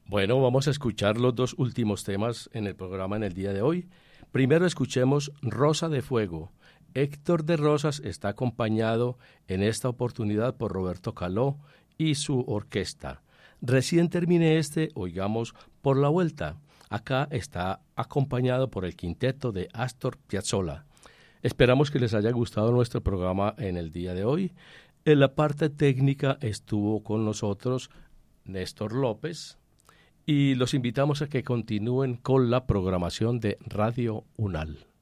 Bueno, vamos a escuchar los dos últimos temas en el programa en el día de hoy. Primero escuchemos Rosa de Fuego. Héctor de Rosas está acompañado en esta oportunidad por Roberto Caló y su orquesta. Recién terminé oigamos Por la Vuelta. Acá está acompañado por el quinteto de Astor Piazzolla. Esperamos que les haya gustado nuestro programa en el día de hoy. En la parte técnica estuvo con nosotros Néstor López y los invitamos a que continúen con la programación de Radio UNAL.